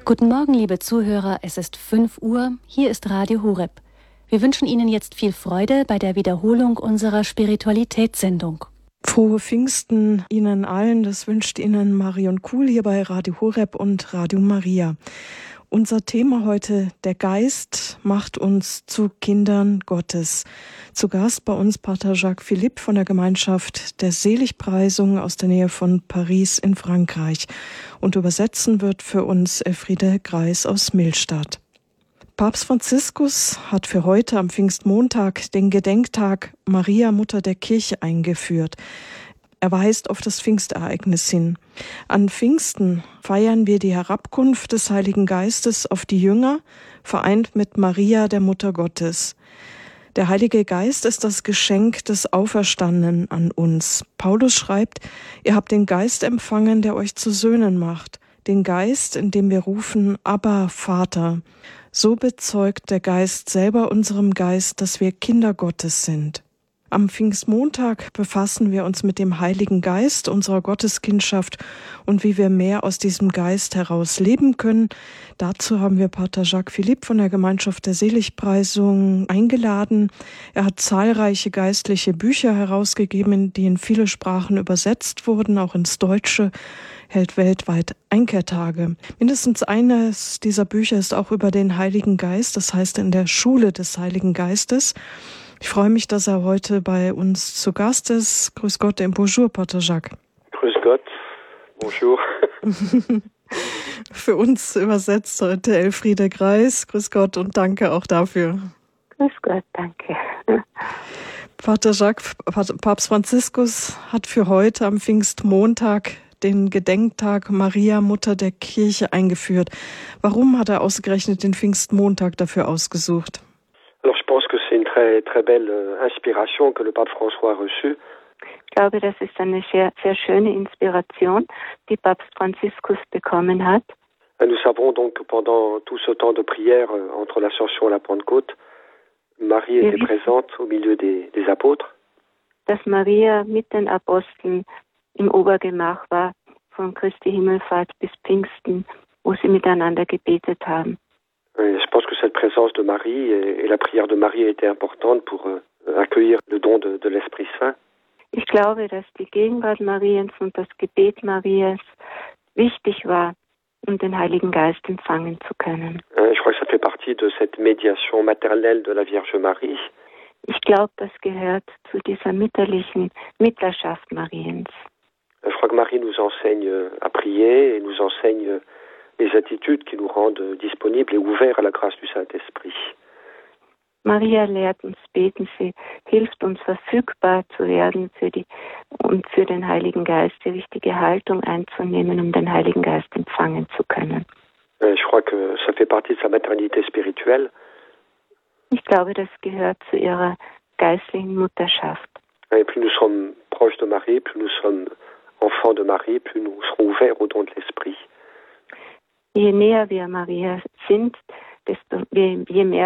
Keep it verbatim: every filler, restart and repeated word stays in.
Guten Morgen, liebe Zuhörer, es ist fünf Uhr, hier ist Radio Horeb. Wir wünschen Ihnen jetzt viel Freude bei der Wiederholung unserer Spiritualitätssendung. Frohe Pfingsten Ihnen allen, das wünscht Ihnen Marion Kuhl hier bei Radio Horeb und Radio Maria. Unser Thema heute, der Geist macht uns zu Kindern Gottes. Zu Gast bei uns Pater Jacques Philippe von der Gemeinschaft der Seligpreisung aus der Nähe von Paris in Frankreich. Und übersetzen wird für uns Elfriede Greis aus Millstatt. Papst Franziskus hat für heute am Pfingstmontag den Gedenktag Maria, Mutter der Kirche, eingeführt. Er weist auf das Pfingstereignis hin. An Pfingsten feiern wir die Herabkunft des Heiligen Geistes auf die Jünger, vereint mit Maria, der Mutter Gottes. Der Heilige Geist ist das Geschenk des Auferstandenen an uns. Paulus schreibt, ihr habt den Geist empfangen, der euch zu Söhnen macht. Den Geist, in dem wir rufen, Abba, Vater. So bezeugt der Geist selber unserem Geist, dass wir Kinder Gottes sind. Am Pfingstmontag befassen wir uns mit dem Heiligen Geist unserer Gotteskindschaft und wie wir mehr aus diesem Geist heraus leben können. Dazu haben wir Pater Jacques Philippe von der Gemeinschaft der Seligpreisung eingeladen. Er hat zahlreiche geistliche Bücher herausgegeben, die in viele Sprachen übersetzt wurden, auch ins Deutsche, hält weltweit Einkehrtage. Mindestens eines dieser Bücher ist auch über den Heiligen Geist, das heißt in der Schule des Heiligen Geistes. Ich freue mich, dass er heute bei uns zu Gast ist. Grüß Gott et bonjour, Pater Jacques. Grüß Gott, bonjour. Für uns übersetzt heute Elfriede Greis. Grüß Gott und danke auch dafür. Grüß Gott, danke. Pater Jacques, Papst Franziskus hat für heute am Pfingstmontag den Gedenktag Maria, Mutter der Kirche, eingeführt. Warum hat er ausgerechnet den Pfingstmontag dafür ausgesucht? Alors, je pense que c'est une très, très belle inspiration que le pape François a reçue. Ich glaube, das ist eine sehr, sehr schöne Inspiration, die Papst Franziskus bekommen hat. Nous savons donc que pendant tout ce temps de prière entre l'Ascension et la Pentecôte, Marie était présente au milieu des, des apôtres. Dass Maria mit den Aposteln im Obergemach war, von Christi Himmelfahrt bis Pfingsten, wo sie miteinander gebetet haben. Je pense que cette présence de Marie et la prière de Marie était importante pour accueillir le don de, de l'Esprit Saint. Ich glaube, dass die Gegenwart Mariens und das Gebet Marias wichtig war, um den Heiligen Geist empfangen zu können. Je crois que ça fait partie de cette médiation maternelle de la Vierge Marie. Ich glaube, das gehört zu dieser mütterlichen Mittlerschaft Mariens. Je crois que Marie nous enseigne à prier et nous enseigne les attitudes qui nous rendent disponibles et ouverts à la grâce du Saint-Esprit. Maria lehrt uns beten, sie hilft uns verfügbar zu werden für die und für den Heiligen Geist, die richtige Haltung einzunehmen, um den Heiligen Geist empfangen zu können. Je crois que ça fait partie de sa maternité spirituelle. Ich glaube, das gehört zu ihrer geistlichen Mutterschaft. Et plus nous sommes proches de Marie, plus nous sommes enfants de Marie, plus nous serons ouverts au don de l'Esprit. Je näher wir Maria sind, desto je mehr